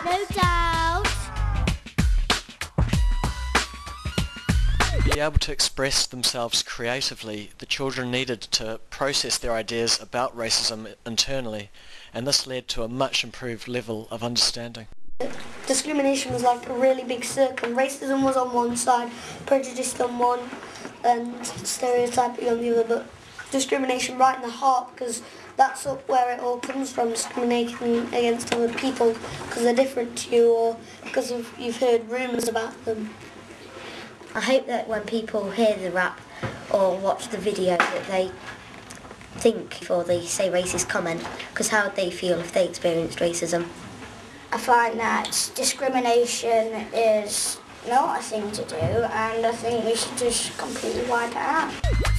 No doubt. To be able to express themselves creatively, the children needed to process their ideas about racism internally, and this led to a much improved level of understanding. Discrimination was like a really big circle. Racism was on one side, prejudice on one, and stereotyping on the other, but discrimination right in the heart, because that's where it all comes from, discriminating against other people because they're different to you or because you've heard rumours about them. I hope that when people hear the rap or watch the video that they think before they say racist comment, because how would they feel if they experienced racism? I find that discrimination is not a thing to do, and I think we should just completely wipe it out.